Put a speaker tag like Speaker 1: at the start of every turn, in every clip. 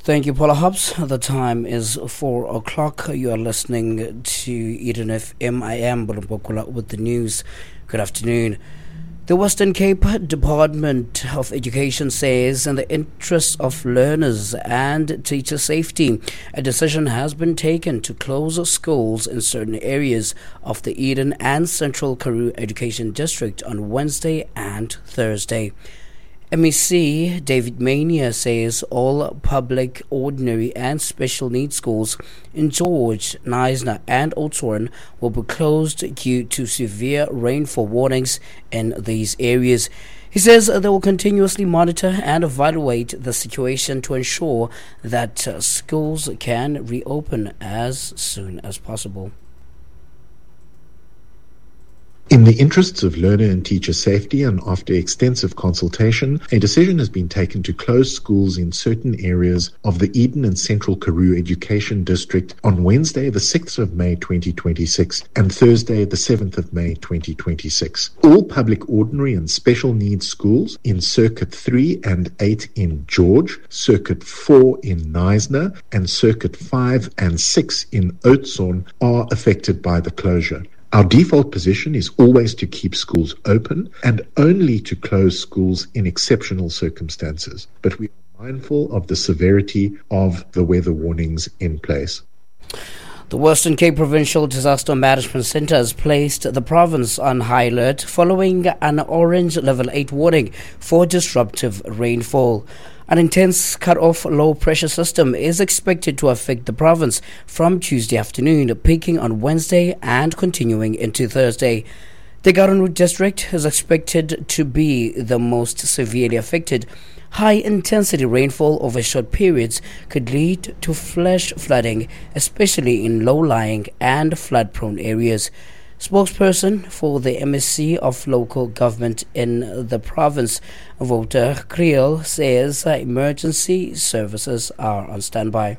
Speaker 1: Thank you, Paula Hobbs. The time is 4 o'clock. You are listening to Eden FM. I am Bulubokula with the news. Good afternoon. The Western Cape Department of Education says, in the interest of learners and teacher safety, a decision has been taken to close schools in certain areas of the Eden and Central Karoo Education District on Wednesday and Thursday. MEC David Mania says all public, ordinary and special needs schools in George, Knysna and Oudtshoorn will be closed due to severe rainfall warnings in these areas. He says they will continuously monitor and evaluate the situation to ensure that schools can reopen as soon as possible.
Speaker 2: In the interests of learner and teacher safety and after extensive consultation, a decision has been taken to close schools in certain areas of the Eden and Central Karoo Education District on Wednesday, the 6th of May 2026 and Thursday, the 7th of May 2026. All public, ordinary and special needs schools in Circuit 3 and 8 in George, Circuit 4 in Knysna and Circuit 5 and 6 in Oudtshoorn are affected by the closure. Our default position is always to keep schools open and only to close schools in exceptional circumstances. But we are mindful of the severity of the weather warnings in place.
Speaker 1: The Western Cape Provincial Disaster Management Centre has placed the province on high alert following an orange level 8 warning for disruptive rainfall. An intense cut-off low-pressure system is expected to affect the province from Tuesday afternoon, peaking on Wednesday and continuing into Thursday. The Garden Route district is expected to be the most severely affected. High-intensity rainfall over short periods could lead to flash flooding, especially in low-lying and flood-prone areas. Spokesperson for the MSC of Local Government in the province, Wouter Kriel, says emergency services are on standby.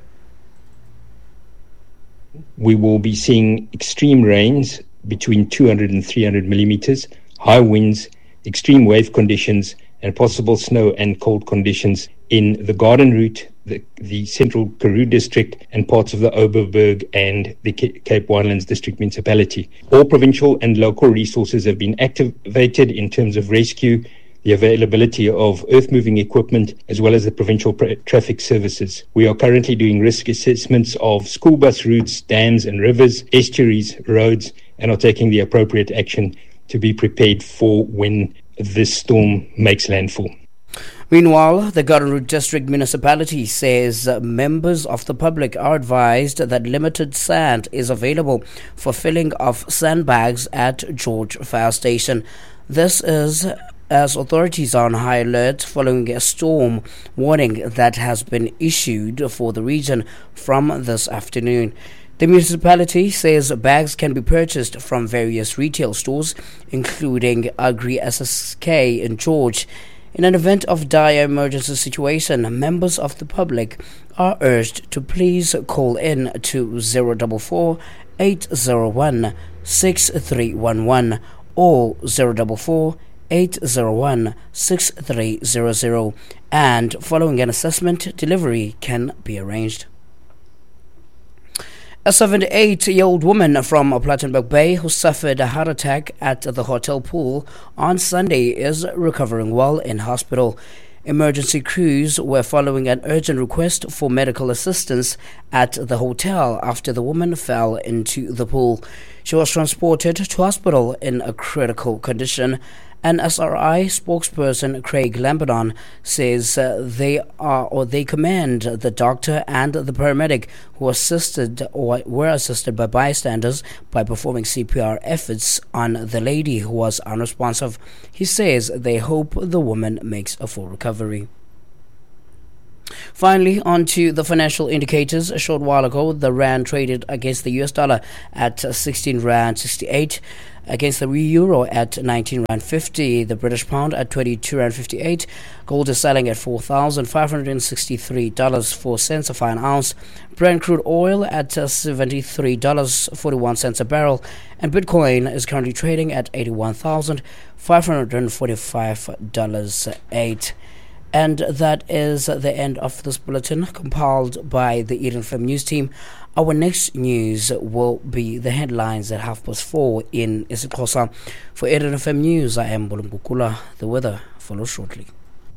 Speaker 3: We will be seeing extreme rains between 200 and 300 millimeters, high winds, extreme wave conditions, and possible snow and cold conditions in the Garden Route, the Central Karoo District, and parts of the Oberberg and the Cape Winelands District Municipality. All provincial and local resources have been activated in terms of rescue, the availability of earth-moving equipment, as well as the provincial traffic services. We are currently doing risk assessments of school bus routes, dams and rivers, estuaries, roads, and are taking the appropriate action to be prepared for when this storm makes landfall.
Speaker 1: Meanwhile, the Garden Route District Municipality says members of the public are advised that limited sand is available for filling of sandbags at George Fire Station. This is as authorities are on high alert following a storm warning that has been issued for the region from this afternoon. The municipality says bags can be purchased from various retail stores, including Agri SSK in George. In an event of dire emergency situation, members of the public are urged to please call in to 044 801 6311 or 044 801 6300, and following an assessment, delivery can be arranged. A 78-year-old woman from Plettenberg Bay who suffered a heart attack at the hotel pool on Sunday is recovering well in hospital. Emergency crews were following an urgent request for medical assistance at the hotel after the woman fell into the pool. She was transported to hospital in a critical condition. An SRI spokesperson, Craig Lambanon, says they commend the doctor and the paramedic who were assisted by bystanders by performing CPR efforts on the lady who was unresponsive. He says they hope the woman makes a full recovery. Finally, on to the financial indicators. A short while ago, the rand traded against the US dollar at 16 rand 68, against the euro at 19 rand 50, the British pound at 22 rand 58. Gold is selling at $4,563.04 a fine ounce. Brent crude oil at $73.41 a barrel, and Bitcoin is currently trading at $81,545.08. And that is the end of this bulletin compiled by the Eden FM News team. Our next news will be the headlines at 4:30 in isiXhosa. For Eden FM News, I am Bulungukula. The weather follows shortly.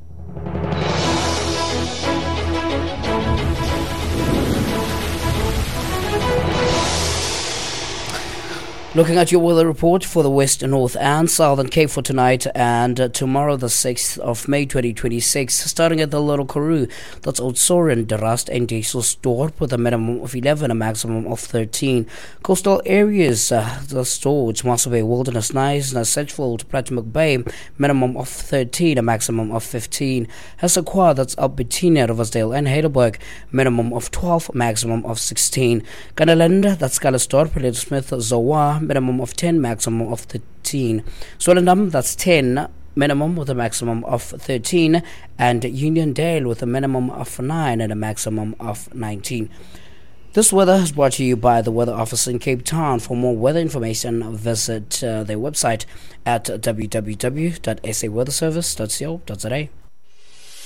Speaker 1: Looking at your weather report for the West, North and Southern Cape for tonight and tomorrow, the 6th of May 2026, starting at the Little Karoo, that's Oudtshoorn, De Rust and Duiselsdorp with a minimum of 11, a maximum of 13. Coastal areas, the Storage, Mossel Bay, Wilderness, Knysna, Sedgefield, Pratimook Bay, minimum of 13, a maximum of 15. Hessequa, that's Albertina, Riversdale and Heidelberg, minimum of 12, maximum of 16. Kanaland, that's Calisthorpe, Ladysmith, Zoa, minimum of 10, maximum of 13. Swellendam, that's 10, minimum with a maximum of 13. And Uniondale with a minimum of 9 and a maximum of 19. This weather is brought to you by the Weather Office in Cape Town. For more weather information, visit their website at www.saweatherservice.co.za.